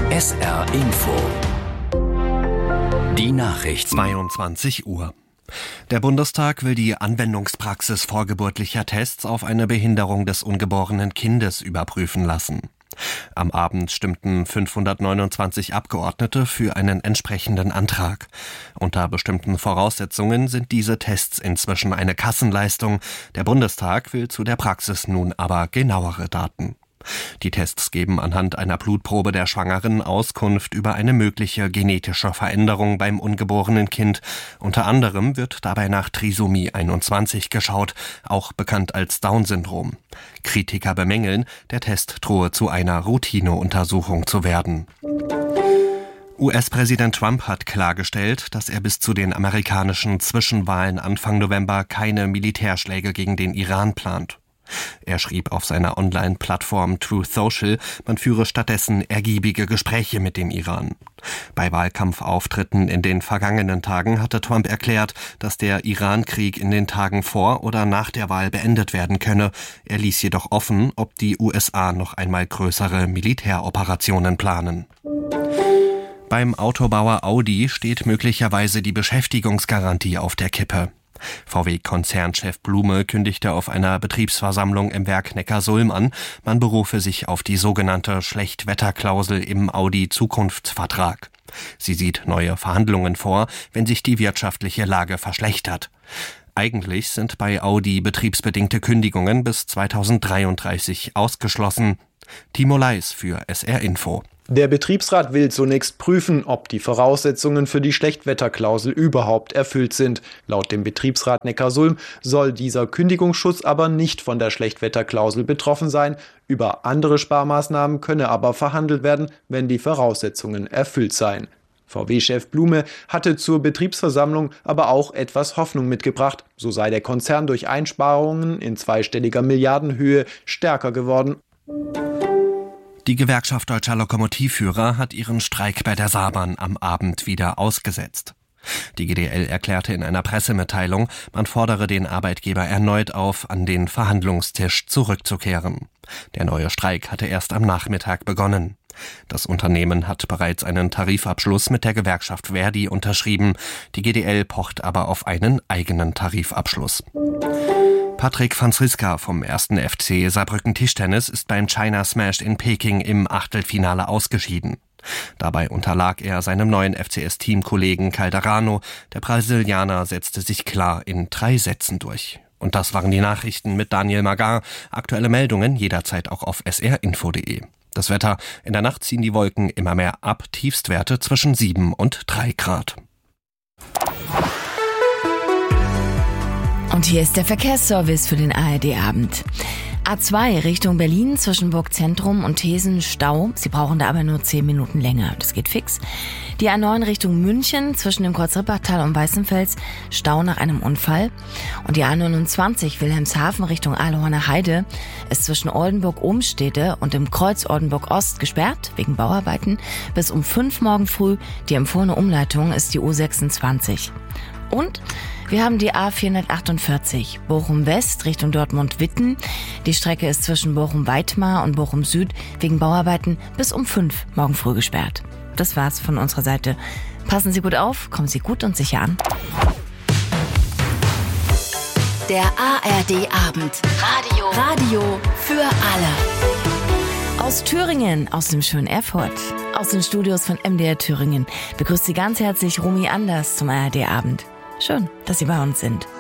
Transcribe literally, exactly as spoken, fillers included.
S R Info. Die Nachrichten. zweiundzwanzig Uhr. Der Bundestag will die Anwendungspraxis vorgeburtlicher Tests auf eine Behinderung des ungeborenen Kindes überprüfen lassen. Am Abend stimmten fünfhundertneunundzwanzig Abgeordnete für einen entsprechenden Antrag. Unter bestimmten Voraussetzungen sind diese Tests inzwischen eine Kassenleistung. Der Bundestag will zu der Praxis nun aber genauere Daten. Die Tests geben anhand einer Blutprobe der Schwangeren Auskunft über eine mögliche genetische Veränderung beim ungeborenen Kind. Unter anderem wird dabei nach Trisomie einundzwanzig geschaut, auch bekannt als Down-Syndrom. Kritiker bemängeln, der Test drohe zu einer Routineuntersuchung zu werden. U S-Präsident Trump hat klargestellt, dass er bis zu den amerikanischen Zwischenwahlen Anfang November keine Militärschläge gegen den Iran plant. Er schrieb auf seiner Online-Plattform Truth Social, man führe stattdessen ergiebige Gespräche mit dem Iran. Bei Wahlkampfauftritten in den vergangenen Tagen hatte Trump erklärt, dass der Iran-Krieg in den Tagen vor oder nach der Wahl beendet werden könne. Er ließ jedoch offen, ob die U S A noch einmal größere Militäroperationen planen. Beim Autobauer Audi steht möglicherweise die Beschäftigungsgarantie auf der Kippe. V W-Konzernchef Blume kündigte auf einer Betriebsversammlung im Werk Neckarsulm an, man berufe sich auf die sogenannte Schlechtwetterklausel im Audi-Zukunftsvertrag. Sie sieht neue Verhandlungen vor, wenn sich die wirtschaftliche Lage verschlechtert. Eigentlich sind bei Audi betriebsbedingte Kündigungen bis zweitausenddreiunddreißig ausgeschlossen. Timo Leis für S R Info. Der Betriebsrat will zunächst prüfen, ob die Voraussetzungen für die Schlechtwetterklausel überhaupt erfüllt sind. Laut dem Betriebsrat Neckarsulm soll dieser Kündigungsschutz aber nicht von der Schlechtwetterklausel betroffen sein. Über andere Sparmaßnahmen könne aber verhandelt werden, wenn die Voraussetzungen erfüllt seien. V W-Chef Blume hatte zur Betriebsversammlung aber auch etwas Hoffnung mitgebracht. So sei der Konzern durch Einsparungen in zweistelliger Milliardenhöhe stärker geworden. Die Gewerkschaft Deutscher Lokomotivführer hat ihren Streik bei der Saarbahn am Abend wieder ausgesetzt. Die G D L erklärte in einer Pressemitteilung, man fordere den Arbeitgeber erneut auf, an den Verhandlungstisch zurückzukehren. Der neue Streik hatte erst am Nachmittag begonnen. Das Unternehmen hat bereits einen Tarifabschluss mit der Gewerkschaft Verdi unterschrieben. Die G D L pocht aber auf einen eigenen Tarifabschluss. Patrick Franziska vom ersten F C Saarbrücken Tischtennis ist beim China Smash in Peking im Achtelfinale ausgeschieden. Dabei unterlag er seinem neuen F C S-Teamkollegen Calderano. Der Brasilianer setzte sich klar in drei Sätzen durch. Und das waren die Nachrichten mit Daniel Magar. Aktuelle Meldungen jederzeit auch auf s r info punkt d e. Das Wetter: In der Nacht ziehen die Wolken immer mehr ab, Tiefstwerte zwischen sieben und drei Grad. Und hier ist der Verkehrsservice für den A R D-Abend. A zwei Richtung Berlin zwischen Burgzentrum und Thesen Stau. Sie brauchen da aber nur zehn Minuten länger. Das geht fix. Die A neun Richtung München zwischen dem Kreuz-Rippachtal und Weißenfels. Stau nach einem Unfall. Und die A neunundzwanzig Wilhelmshaven Richtung Ahlhorner Heide ist zwischen Oldenburg-Umstede und dem Kreuz Oldenburg-Ost gesperrt wegen Bauarbeiten. Bis um fünf morgen früh. Die empfohlene Umleitung ist die U sechsundzwanzig. Und wir haben die A vierhundertachtundvierzig, Bochum-West Richtung Dortmund-Witten. Die Strecke ist zwischen Bochum-Weitmar und Bochum-Süd wegen Bauarbeiten bis um fünf morgen früh gesperrt. Das war's von unserer Seite. Passen Sie gut auf, kommen Sie gut und sicher an. Der A R D-Abend. Radio. Radio für alle. Aus Thüringen, aus dem schönen Erfurt, aus den Studios von M D R Thüringen begrüßt Sie ganz herzlich Romy Anders zum A R D-Abend. Schön, dass Sie bei uns sind.